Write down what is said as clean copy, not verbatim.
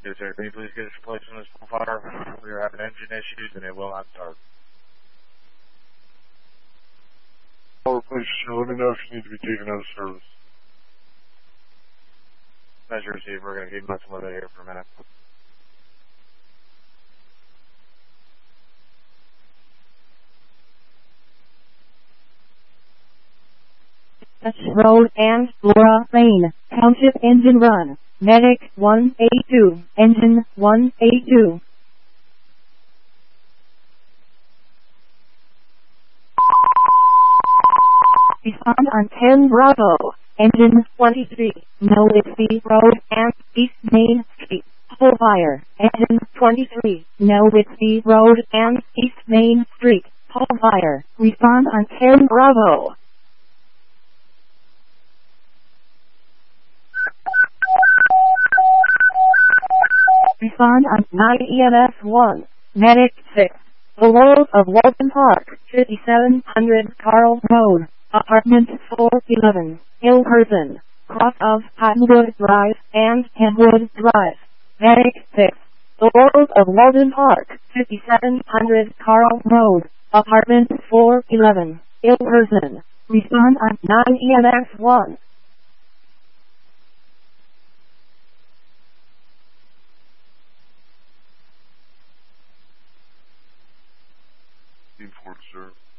Yes, sir. Can you please get us placed on this fire? We are having engine issues and it will not start. I'll replace you. Let me know if you need to be taken out of service. Measure receiver. We're going to keep messing with it here for a minute. Road and Laura Lane, Township engine run. Medic 182, engine 182. Respond on 10 Bravo, engine 23, No Whitby Road and East Main Street. Full fire, engine 23, No Whitby Road and East Main Street. Full fire. Respond on 10 Bravo. Respond on 9 EMS 1, Medic 6, below of Walton Park, 5700 Carl Road, Apartment 411, Hillhurst, cross of Cottonwood Drive and Kenwood Drive. Medic 6, below of Walton Park, 5700 Carl Road, Apartment 411, Hillhurst. Respond on 9 EMS 1. Team 4, sir.